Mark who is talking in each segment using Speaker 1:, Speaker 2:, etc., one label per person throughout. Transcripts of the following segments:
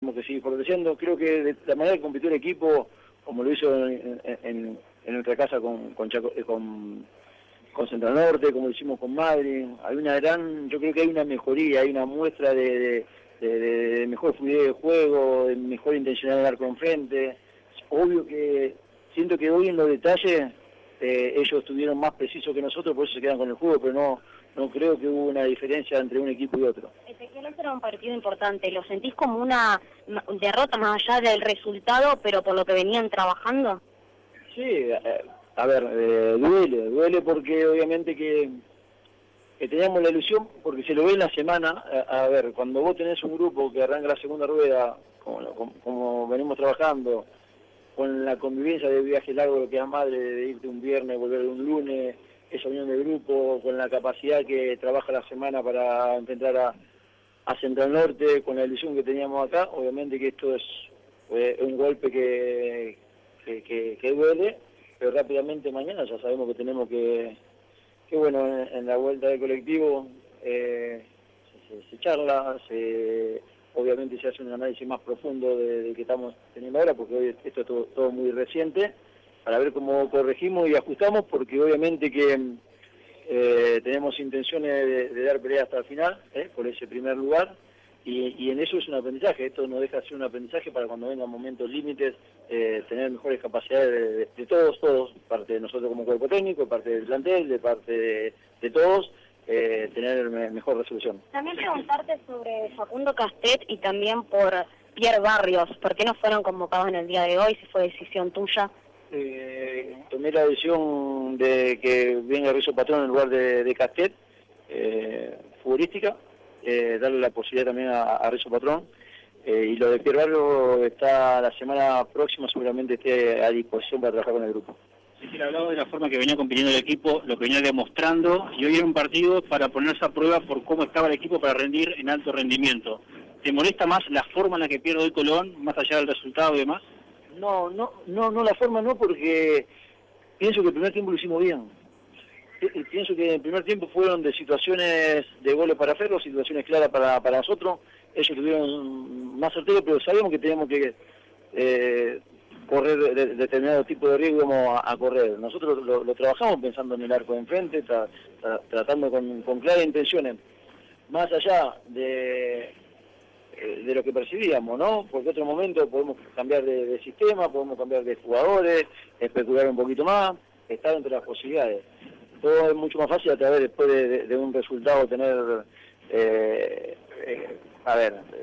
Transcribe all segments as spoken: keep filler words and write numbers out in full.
Speaker 1: tenemos que seguir fortaleciendo. Creo que de la manera que compitió el equipo, como lo hizo en, en, en nuestra casa con con, Chaco, eh, con con Central Norte, como lo hicimos con Madrid, hay una gran, yo creo que hay una mejoría, hay una muestra de, de, de, de mejor fluidez de juego, de mejor intencionalidad de arco enfrente. Obvio que siento que hoy en los detalles eh, ellos estuvieron más precisos que nosotros, por eso se quedan con el juego, pero no no creo que hubo una diferencia entre un equipo y otro.
Speaker 2: Ezequiel, este era un partido importante, ¿lo sentís como una derrota más allá del resultado, pero por lo que venían trabajando?
Speaker 1: Sí, eh, a ver, eh, duele, duele porque obviamente que, que teníamos la ilusión, porque se lo ve en la semana, a, a ver, cuando vos tenés un grupo que arranca la segunda rueda, como, como, como venimos trabajando, con la convivencia de viaje largo que es madre, de irte un viernes, volver un lunes, esa unión de grupo, con la capacidad que trabaja la semana para enfrentar a, a Central Norte, con la ilusión que teníamos acá, obviamente que esto es eh, un golpe que, que, que, que duele, pero rápidamente mañana ya sabemos que tenemos que, que bueno, en, en la vuelta del colectivo eh, se, se charla, se, obviamente se hace un análisis más profundo de, de que estamos teniendo ahora, porque hoy esto es todo, todo muy reciente, para ver cómo corregimos y ajustamos, porque obviamente que eh, tenemos intenciones de, de dar pelea hasta el final, eh, por ese primer lugar, y, y en eso es un aprendizaje. Esto no deja de ser un aprendizaje para cuando vengan momentos límites, eh, tener mejores capacidades de, de, de todos, todos, parte de nosotros como cuerpo técnico, parte del plantel, de parte de, de todos, eh, tener me, mejor resolución.
Speaker 2: También preguntarte sobre Facundo Castet y también por Pierre Barrios, ¿por qué no fueron convocados en el día de hoy? Si fue decisión tuya.
Speaker 1: Eh, tomé la decisión de que venga Rizzo Patrón en lugar de, de Castet, eh, futbolística, eh, darle la posibilidad también a, a Rizzo Patrón, eh, y lo de Pierre Barrio está la semana próxima, seguramente esté a disposición para trabajar con el grupo.
Speaker 3: Sí, sí, hablaba de la forma que venía compitiendo el equipo, lo que venía demostrando, y hoy era un partido para ponerse a prueba por cómo estaba el equipo para rendir en alto rendimiento. ¿Te molesta más la forma en la que pierde hoy Colón, más allá del resultado y demás?
Speaker 1: No, no, no, no la forma no, porque pienso que el primer tiempo lo hicimos bien. Pienso que el primer tiempo fueron de situaciones de goles para Ferro, situaciones claras para, para nosotros. Ellos tuvieron más certero, pero sabíamos que teníamos que eh, correr de, de, determinado tipo de riesgo como a, a correr. Nosotros lo, lo trabajamos pensando en el arco de enfrente, tra, tra, tratando con, con claras intenciones, más allá de... de lo que percibíamos, ¿no? Porque en otro momento podemos cambiar de, de sistema, podemos cambiar de jugadores, especular un poquito más, estar entre las posibilidades. Todo es mucho más fácil a través después de, de, de un resultado tener, eh, eh, a ver, eh,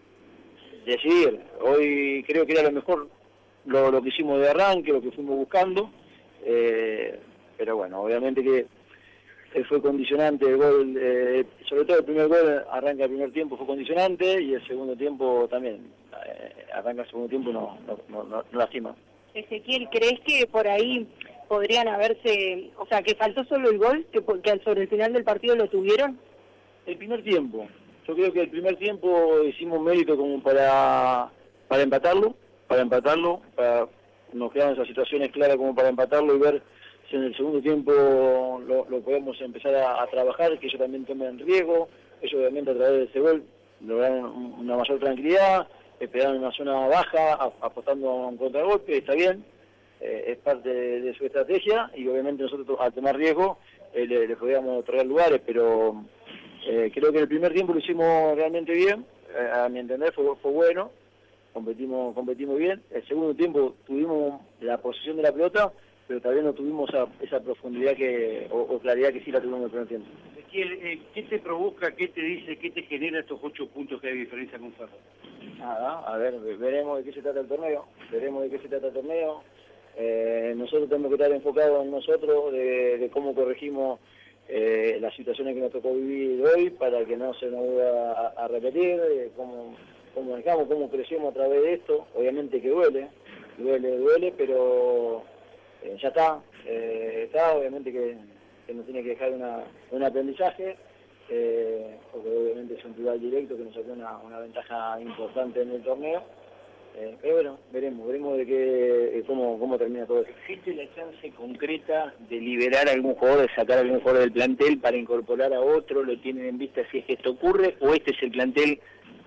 Speaker 1: decidir. Hoy creo que era lo mejor lo, lo que hicimos de arranque, lo que fuimos buscando, eh, pero bueno, obviamente que fue condicionante el gol, eh, sobre todo el primer gol arranca el primer tiempo, fue condicionante, y el segundo tiempo también, eh, arranca el segundo tiempo, no, no, no, no, no lastima.
Speaker 4: Ezequiel, ¿crees que por ahí podrían haberse, o sea, que faltó solo el gol, que, que sobre el final del partido lo tuvieron?
Speaker 1: El primer tiempo, yo creo que el primer tiempo hicimos mérito como para, para empatarlo, para empatarlo, para, nos quedaron esas situaciones claras como para empatarlo y ver si en el segundo tiempo lo, lo podemos empezar a, a trabajar, que ellos también tomen riesgo, ellos obviamente a través de ese gol lograron una mayor tranquilidad, esperaron en una zona baja, a, apostando a un contragolpe, está bien, eh, es parte de, de su estrategia, y obviamente nosotros al tomar riesgo eh, le, le podíamos otorgar lugares, pero eh, creo que en el primer tiempo lo hicimos realmente bien, eh, a mi entender fue, fue bueno, competimos, competimos bien. El segundo tiempo tuvimos la posesión de la pelota, pero todavía no tuvimos esa, esa profundidad que o, o claridad que sí la tuvimos en el primer tiempo.
Speaker 3: Ezequiel, eh, ¿qué te provoca, qué te dice, qué te genera estos ocho puntos que hay diferencia con Ferro?
Speaker 1: Nada, a ver, veremos de qué se trata el torneo, veremos de qué se trata el torneo. Eh, nosotros tenemos que estar enfocados en nosotros, de, de cómo corregimos eh, las situaciones que nos tocó vivir hoy, para que no se nos vuelva a, a repetir, de cómo, cómo manejamos, cómo crecemos a través de esto. Obviamente que duele, duele, duele, pero... Eh, ya está, eh, está, obviamente que, que nos tiene que dejar una, un aprendizaje, eh, porque obviamente es un rival directo que nos sacó una, una ventaja importante en el torneo, eh, pero bueno, veremos, veremos de qué, cómo, cómo termina todo eso.
Speaker 5: ¿Existe la chance concreta de liberar a algún jugador, de sacar a algún jugador del plantel para incorporar a otro? ¿Lo tienen en vista si es que esto ocurre? ¿O este es el plantel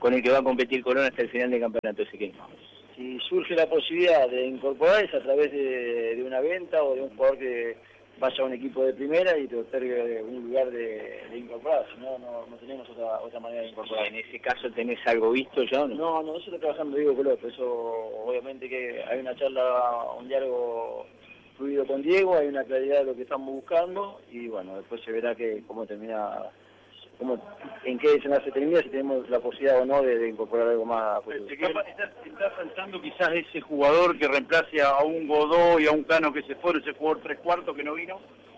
Speaker 5: con el que va a competir Colón hasta el final del campeonato, Ezequiel.
Speaker 1: Si surge la posibilidad de incorporar es a través de, de una venta o de un jugador que vaya a un equipo de primera y te otorgue un lugar de, de incorporar, si no, no, no tenemos otra otra manera de incorporar.
Speaker 5: En ese caso, ¿tenés algo visto ya o no?
Speaker 1: No, no, eso está trabajando Diego Coloto, eso obviamente que hay una charla, un diálogo fluido con Diego, hay una claridad de lo que estamos buscando y bueno, después se verá que cómo termina, cómo, en qué desenlace termina, si tenemos la posibilidad o no de, de incorporar algo más.
Speaker 6: ¿Está, está, está faltando quizás ese jugador que reemplace a un Godó y a un Cano que se fueron, ese jugador tres cuartos que no vino?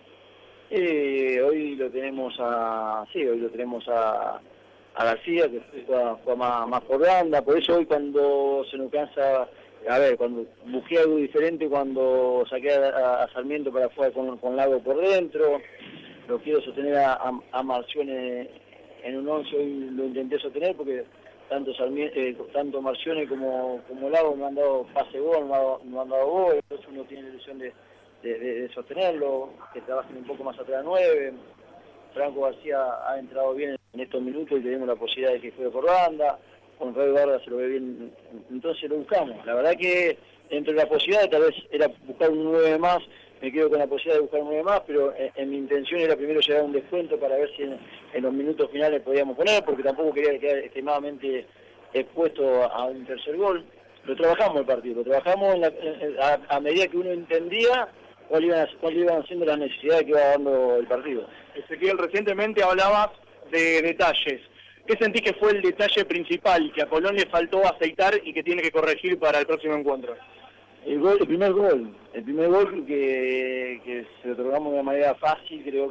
Speaker 1: Eh, hoy lo tenemos a, sí, hoy lo tenemos a, a García, que juega, juega más, más por banda, por eso hoy cuando se nos cansa, a ver, cuando busqué algo diferente, cuando saqué a, a Sarmiento para jugar con, con Lago por dentro, lo quiero sostener a, a, a Marcione en un once, hoy lo intenté sostener porque tanto Sarmiento, eh, tanto Marcione como, como Lago me han dado pase gol, me han dado, me han dado gol, entonces uno tiene la ilusión de, de, de, de sostenerlo, que trabajen un poco más atrás de nueve. Franco García ha entrado bien en estos minutos y tenemos la posibilidad de que juegue por banda, con Ray Barra se lo ve bien, entonces lo buscamos. La verdad que dentro de la posibilidad tal vez era buscar un nueve más, me quedo con la posibilidad de buscar un nueve más, pero en, en mi intención era primero llegar a un descuento para ver si en, en los minutos finales podíamos poner, porque tampoco quería quedar extremadamente expuesto a, a un tercer gol. Lo trabajamos el partido, lo trabajamos en la, en, a, a medida que uno entendía cuáles iban, cuál iban siendo las necesidades que iba dando el partido.
Speaker 6: Ezequiel, recientemente hablabas de detalles. ¿Qué sentís que fue el detalle principal que a Colón le faltó aceitar y que tiene que corregir para el próximo encuentro?
Speaker 1: El gol, el primer gol, el primer gol que, que se lo otorgamos de una manera fácil, creo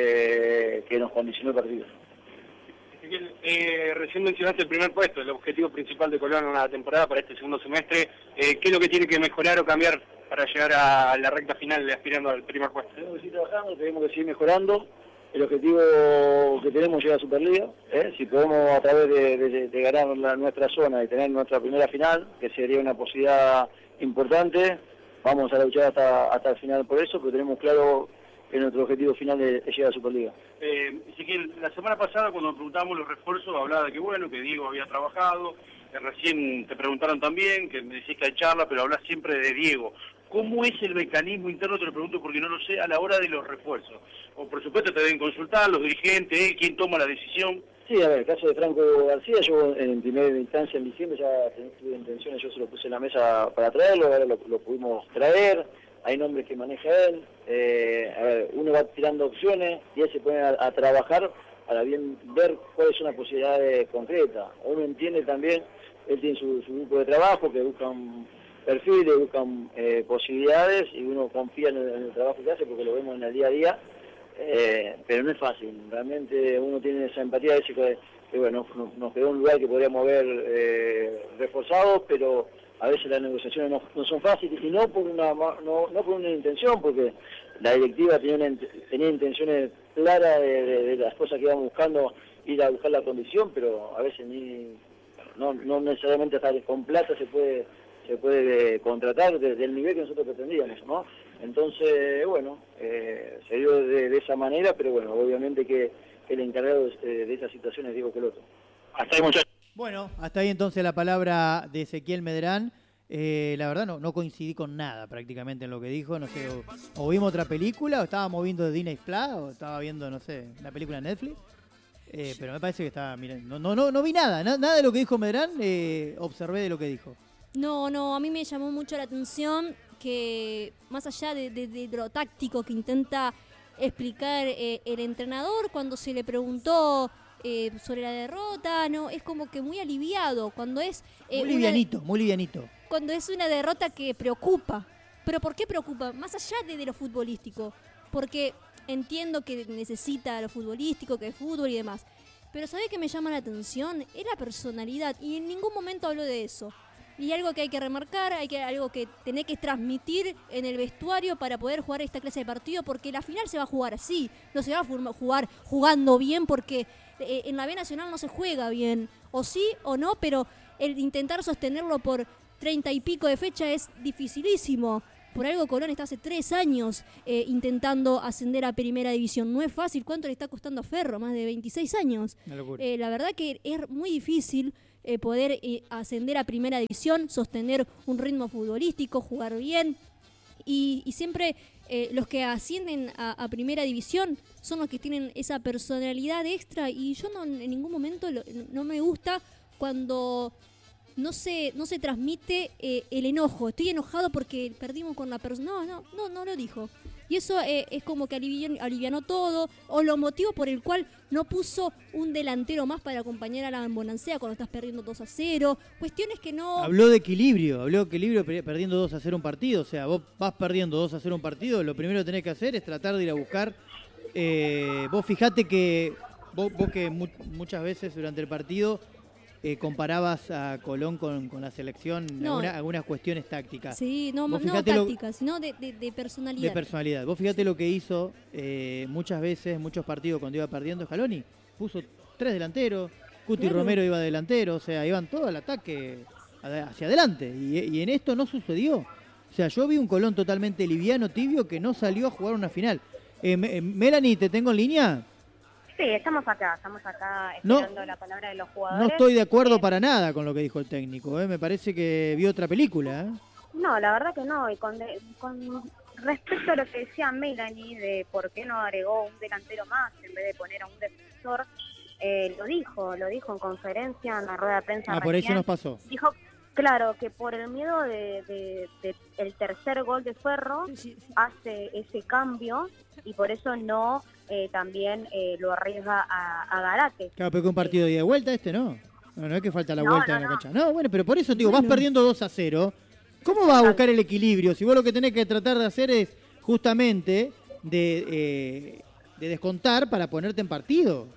Speaker 1: que, que nos condicionó el partido.
Speaker 6: Ezequiel, eh, recién mencionaste el primer puesto, el objetivo principal de Colón en la temporada para este segundo semestre. Eh, ¿Qué es lo que tiene que mejorar o cambiar para llegar a la recta final aspirando al primer puesto?
Speaker 1: Tenemos que seguir trabajando, tenemos que seguir mejorando. El objetivo que tenemos es llegar a Superliga, ¿eh? Si podemos a través de, de, de ganar la, nuestra zona y tener nuestra primera final, que sería una posibilidad importante, vamos a luchar hasta, hasta el final por eso, pero tenemos claro que nuestro objetivo final es, es llegar a Superliga.
Speaker 6: Eh, Ezequiel, la semana pasada cuando preguntamos los refuerzos hablaba de que bueno, que Diego había trabajado, que recién te preguntaron también, que me decís que hay charla, pero hablas siempre de Diego. ¿Cómo es el mecanismo interno? Te lo pregunto porque no lo sé, a la hora de los refuerzos. O por supuesto te deben consultar los dirigentes, ¿eh? ¿Quién toma la decisión?
Speaker 1: Sí, a ver, el caso de Franco García, yo en primera instancia en diciembre ya tuve intenciones, yo se lo puse en la mesa para traerlo, ahora lo, lo pudimos traer, hay nombres que maneja él, eh, a ver, uno va tirando opciones y él se pone a, a trabajar para bien ver cuáles son las posibilidades concretas. Uno entiende también, él tiene su, su grupo de trabajo que buscan perfiles, buscan eh, posibilidades y uno confía en el, en el trabajo que hace porque lo vemos en el día a día. Eh, pero no es fácil, realmente uno tiene esa empatía de decir que, que bueno, nos, nos quedó un lugar que podríamos haber eh, reforzado, pero a veces las negociaciones no, no son fáciles y no por una no, no por una intención, porque la directiva tenía, una, tenía intenciones claras de, de, de las cosas que íbamos buscando, ir a buscar la condición, pero a veces ni no, no necesariamente hasta con plata se puede se puede contratar desde el nivel que nosotros pretendíamos, ¿no? Entonces, bueno, eh, se dio de, de esa manera, pero bueno, obviamente que el encargado de, de esa situación es Diego Coloto.
Speaker 6: Hasta ahí, muchachos.
Speaker 7: Bueno, hasta ahí entonces la palabra de Ezequiel Medrán. Eh, la verdad no, no coincidí con nada prácticamente en lo que dijo, no sé, o, o vimos otra película, o estábamos viendo Disney Plus, o estaba viendo, no sé, una película de Netflix. Eh, pero me parece que estaba, miren, no, no, no, no vi nada, na, nada de lo que dijo Medrán, eh, observé de lo que dijo.
Speaker 8: No, no, a mí me llamó mucho la atención que más allá de, de, de lo táctico que intenta explicar eh, el entrenador cuando se le preguntó eh, sobre la derrota, no, es como que muy aliviado cuando es eh,
Speaker 7: muy livianito, una, muy livianito.
Speaker 8: Cuando es una derrota que preocupa. ¿Pero por qué preocupa? Más allá de, de lo futbolístico, porque entiendo que necesita lo futbolístico, que es fútbol y demás. Pero ¿sabe qué me llama la atención? Es la personalidad y en ningún momento hablo de eso. Y algo que hay que remarcar, hay que algo que tenés que transmitir en el vestuario para poder jugar esta clase de partido, porque la final se va a jugar así, no se va a jugar jugando bien, porque eh, en la B Nacional no se juega bien, o sí o no, pero el intentar sostenerlo por treinta y pico de fecha es dificilísimo. Por algo Colón está hace tres años eh, intentando ascender a Primera División. No es fácil. ¿Cuánto le está costando a Ferro? Más de veintiséis años.
Speaker 7: Una locura.
Speaker 8: Eh, la verdad que es muy difícil. eh, poder eh, ascender a primera división, sostener un ritmo futbolístico, jugar bien. Y, y siempre eh, los que ascienden a, a primera división son los que tienen esa personalidad extra, y yo no, en ningún momento lo, no me gusta cuando no se, no se transmite eh, el enojo. Estoy enojado porque perdimos con la persona. No, no, no, no lo dijo. Y eso eh, es como que alivian, alivianó todo, o lo motivo por el cual no puso un delantero más para acompañar a la Bonancea cuando estás perdiendo dos a cero. Cuestiones que no...
Speaker 7: Habló de equilibrio, habló de equilibrio perdiendo dos a cero un partido. O sea, vos vas perdiendo dos a cero un partido, lo primero que tenés que hacer es tratar de ir a buscar. Eh, vos fijate que vos, vos que mu muchas veces durante el partido... Eh, comparabas a Colón con, con la selección,
Speaker 8: no,
Speaker 7: alguna, algunas cuestiones tácticas.
Speaker 8: Sí, no, no tácticas, sino de, de, de personalidad.
Speaker 7: De personalidad. Vos fíjate sí. lo que hizo eh, muchas veces, muchos partidos cuando iba perdiendo Scaloni. Puso tres delanteros, Cuti claro. Romero iba delantero, o sea, iban todos al ataque hacia adelante. Y, y en esto no sucedió. O sea, yo vi un Colón totalmente liviano, tibio, que no salió a jugar una final. Eh, Melanie, ¿te tengo en línea?
Speaker 2: Sí, estamos acá, estamos acá esperando no, la palabra de los jugadores.
Speaker 7: No estoy de acuerdo eh, para nada con lo que dijo el técnico, ¿eh? Me parece que vio otra película. ¿eh?
Speaker 2: No, la verdad que no, y con, de, con respecto a lo que decía Melanie de por qué no agregó un delantero más en vez de poner a un defensor, eh, lo dijo, lo dijo en conferencia, en la rueda de prensa.
Speaker 7: Ah,
Speaker 2: recién.
Speaker 7: Por eso nos pasó.
Speaker 2: Dijo, claro, que por el miedo de, de, de el tercer gol de Ferro sí, sí, sí. hace ese cambio y por eso no... Eh, también eh, lo arriesga a, a Garate.
Speaker 7: Claro, pero que un partido de ida y vuelta este, ¿no? No, no es que falta la
Speaker 2: no,
Speaker 7: vuelta
Speaker 2: no,
Speaker 7: en la
Speaker 2: no.
Speaker 7: cancha. No, bueno, pero por eso, digo, vas perdiendo dos a cero. ¿Cómo vas a buscar el equilibrio? Si vos lo que tenés que tratar de hacer es justamente de, eh, de descontar para ponerte en partido.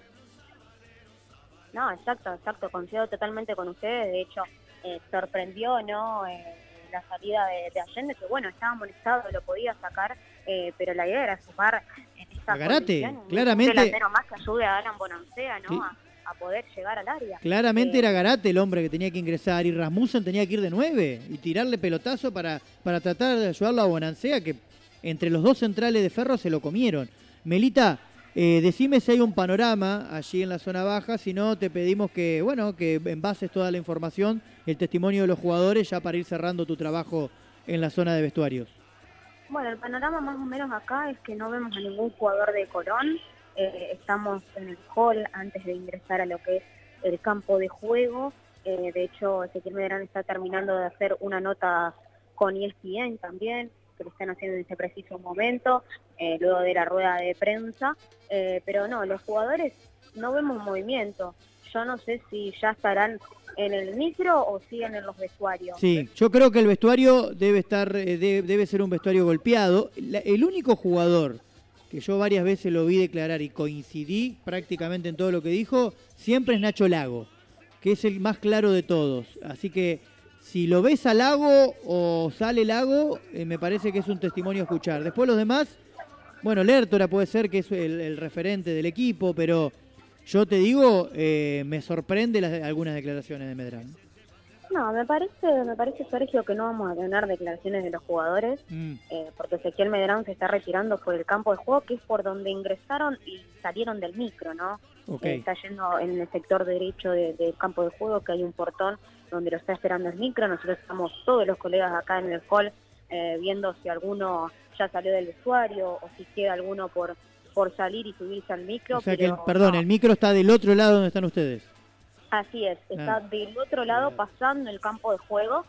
Speaker 2: No, exacto, exacto. Coincido totalmente con ustedes. De hecho, eh, sorprendió, ¿no? Eh, la salida de, de Allende, que bueno, estaba molestado, lo podía sacar, eh, pero la idea era sumar en esta
Speaker 7: Garate, claramente.
Speaker 2: Un delantero más que ayude a Alan Bonancea, ¿no? Sí. A, a poder llegar al área.
Speaker 7: Claramente
Speaker 2: eh,
Speaker 7: era Garate el hombre que tenía que ingresar y Rasmussen tenía que ir de nueve y tirarle pelotazo para, para tratar de ayudarlo a Bonancea, que entre los dos centrales de Ferro se lo comieron. Melita, eh, decime si hay un panorama allí en la zona baja, si no te pedimos que, bueno, que envases toda la información, el testimonio de los jugadores, ya para ir cerrando tu trabajo en la zona de vestuarios.
Speaker 2: Bueno, el panorama más o menos acá es que no vemos a ningún jugador de Colón. Eh, estamos en el hall antes de ingresar a lo que es el campo de juego. Eh, de hecho, Ezequiel Medrano está terminando de hacer una nota con E S P N también, que lo están haciendo en ese preciso momento, eh, luego de la rueda de prensa. Eh, pero no, los jugadores no vemos movimiento. Yo no sé si ya estarán en el micro o siguen en los vestuarios.
Speaker 7: Sí, yo creo que el vestuario debe estar, eh, debe, debe ser un vestuario golpeado. La, el único jugador que yo varias veces lo vi declarar y coincidí prácticamente en todo lo que dijo, siempre es Nacho Lago, que es el más claro de todos. Así que si lo ves a Lago o sale Lago, eh, me parece que es un testimonio a escuchar. Después los demás, bueno, Lertora puede ser que es el, el referente del equipo, pero yo te digo, eh, me sorprende las, algunas declaraciones de Medrano.
Speaker 2: No, me parece, me parece, Sergio, que no vamos a tener declaraciones de los jugadores, mm. eh, porque Ezequiel Medrano se está retirando por el campo de juego, que es por donde ingresaron y salieron del micro, ¿no?
Speaker 7: Okay.
Speaker 2: Eh, está yendo en el sector derecho de, del campo de juego, que hay un portón donde lo está esperando el micro. Nosotros estamos todos los colegas acá en el hall eh, viendo si alguno ya salió del vestuario o si queda alguno por, por salir y subirse al micro.
Speaker 7: O sea
Speaker 2: pero,
Speaker 7: que, perdón, no. El micro está del otro lado donde están ustedes.
Speaker 2: Así es, está ah. del otro lado pasando el campo de juego.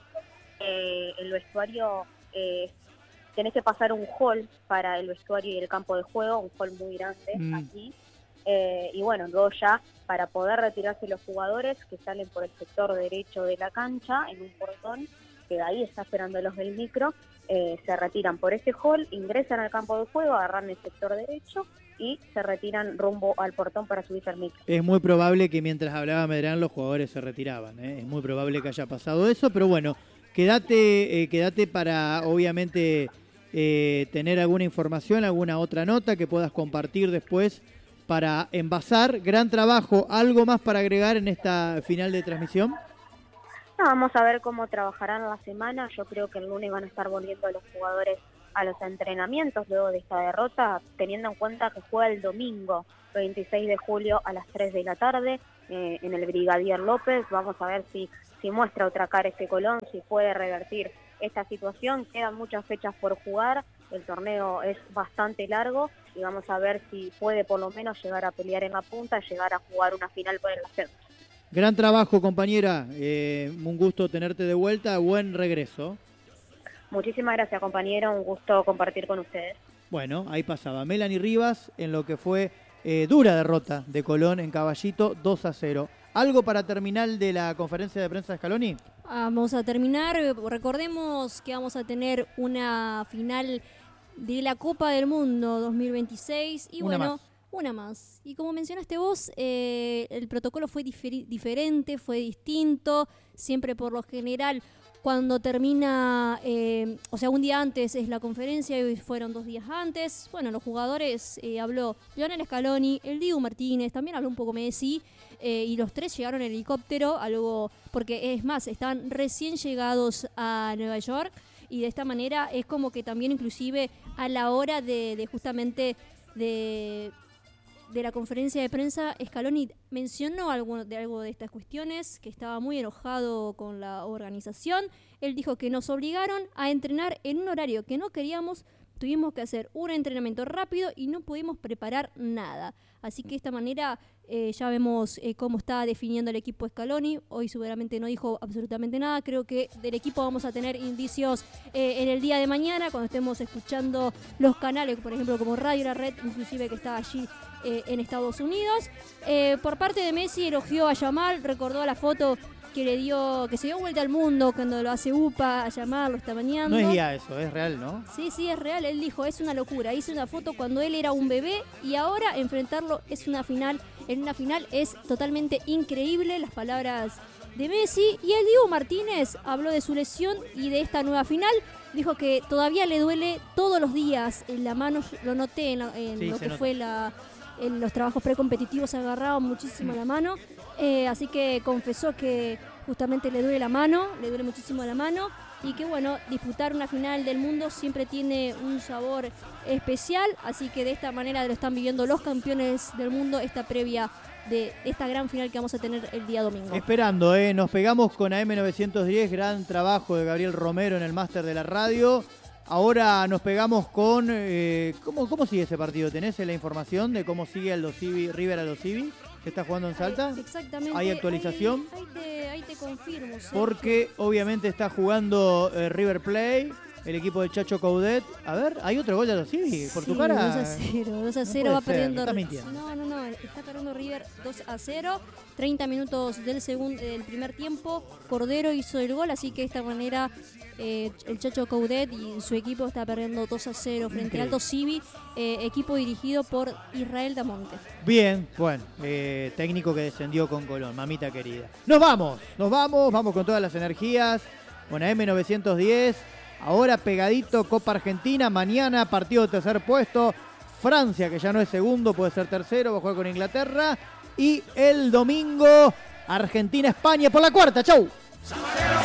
Speaker 2: Eh, el vestuario, eh, tenés que pasar un hall para el vestuario y el campo de juego, un hall muy grande mm. aquí. Eh, y bueno, luego ya para poder retirarse los jugadores que salen por el sector derecho de la cancha, en un portón, que de ahí está esperando los del micro, eh, se retiran por ese hall, ingresan al campo de juego, agarran el sector derecho y se retiran rumbo al portón para subirse al micro.
Speaker 7: Es muy probable que mientras hablaba Medrano los jugadores se retiraban, ¿eh? Es muy probable que haya pasado eso, pero bueno, quédate, eh, quédate para obviamente eh, tener alguna información, alguna otra nota que puedas compartir después para envasar. Gran trabajo. ¿Algo más para agregar en esta final de transmisión?
Speaker 2: No, vamos a ver cómo trabajarán la semana. Yo creo que el lunes van a estar volviendo los jugadores a los entrenamientos luego de esta derrota, teniendo en cuenta que juega el domingo veintiséis de julio a las tres de la tarde. eh, en el Brigadier López. Vamos a ver si, si muestra otra cara este Colón, si puede revertir esta situación. Quedan muchas fechas por jugar, el torneo es bastante largo y vamos a ver si puede por lo menos llegar a pelear en la punta, llegar a jugar una final por el ascenso.
Speaker 7: Gran trabajo, compañera, eh, un gusto tenerte de vuelta, buen regreso.
Speaker 2: Muchísimas gracias, compañero, un gusto compartir con ustedes.
Speaker 7: Bueno, ahí pasaba Melanie Rivas en lo que fue eh, dura derrota de Colón en Caballito, dos a cero. ¿Algo para terminar de la conferencia de prensa de Scaloni?
Speaker 8: Vamos a terminar, recordemos que vamos a tener una final de la Copa del Mundo dos mil veintiséis y
Speaker 7: una
Speaker 8: bueno,
Speaker 7: más.
Speaker 8: una más. Y como mencionaste vos, eh, el protocolo fue difer- diferente, fue distinto, siempre por lo general cuando termina, eh, o sea, un día antes es la conferencia y hoy fueron dos días antes. Bueno, los jugadores, eh, habló Lionel Scaloni, el Dibu Martínez, también habló un poco Messi, eh, y los tres llegaron en helicóptero, algo porque es más, están recién llegados a Nueva York y de esta manera es como que también inclusive a la hora de, de justamente de... de la conferencia de prensa, Scaloni mencionó algo de algo de estas cuestiones, que estaba muy enojado con la organización. Él dijo que nos obligaron a entrenar en un horario que no queríamos, tuvimos que hacer un entrenamiento rápido y no pudimos preparar nada. Así que de esta manera eh, ya vemos eh, cómo está definiendo el equipo Scaloni. Hoy seguramente no dijo absolutamente nada. Creo que del equipo vamos a tener indicios eh, en el día de mañana, cuando estemos escuchando los canales, por ejemplo, como Radio La Red, inclusive que está allí eh, en Estados Unidos. Eh, por parte de Messi, elogió a Yamal, recordó la foto que le dio, que se dio vuelta al mundo cuando lo hace UPA a Yamal, lo está bañando.
Speaker 7: No es guía eso, es real, ¿no?
Speaker 8: Sí, sí, es real. Él dijo, es una locura. Hice una foto cuando él era un bebé y ahora enfrentarlo es una final. En una final es totalmente increíble. Las palabras de Messi. Y el Dibu Martínez habló de su lesión y de esta nueva final. Dijo que todavía le duele todos los días en la mano. Lo noté en, la, en
Speaker 7: Sí,
Speaker 8: lo
Speaker 7: se
Speaker 8: que
Speaker 7: nota.
Speaker 8: fue la... En los trabajos precompetitivos se agarraba muchísimo la mano, eh, así que confesó que justamente le duele la mano, le duele muchísimo la mano y que bueno, disputar una final del mundo siempre tiene un sabor especial, así que de esta manera lo están viviendo los campeones del mundo, esta previa de esta gran final que vamos a tener el día domingo.
Speaker 7: Esperando, ¿eh? Nos pegamos con A M novecientos diez, gran trabajo de Gabriel Romero en el máster de la radio. Ahora nos pegamos con... Eh, ¿cómo, ¿Cómo sigue ese partido? ¿Tenés la información de cómo sigue Aldo Civi, River Aldo Civi? ¿Se está jugando en Salta?
Speaker 8: Exactamente.
Speaker 7: ¿Hay actualización?
Speaker 8: Ahí, ahí, te, ahí te confirmo. Sergio.
Speaker 7: Porque obviamente está jugando eh, River Plate, el equipo de Chacho Coudet. A ver, ¿hay otro gol de Aldo Civi? ¿Por
Speaker 8: Sí,
Speaker 7: tu cara?
Speaker 8: dos a cero, dos a
Speaker 7: No
Speaker 8: cero
Speaker 7: puede
Speaker 8: va
Speaker 7: ser,
Speaker 8: perdiendo.
Speaker 7: me estás mintiendo.
Speaker 8: No, no, no, está perdiendo River dos a cero. treinta minutos del segundo del primer tiempo. Cordero hizo el gol, así que de esta manera eh, el Chacho Coudet y su equipo está perdiendo dos a cero frente
Speaker 7: Increíble.
Speaker 8: a Aldo Civi, eh, equipo dirigido por Israel Damonte.
Speaker 7: Bien, bueno, eh, técnico que descendió con Colón, mamita querida. Nos vamos, nos vamos, vamos con todas las energías. Con A M novecientos diez, ahora pegadito Copa Argentina, mañana partido de tercer puesto. Francia, que ya no es segundo, puede ser tercero, va a jugar con Inglaterra. Y el domingo, Argentina-España por la cuarta. ¡Chau!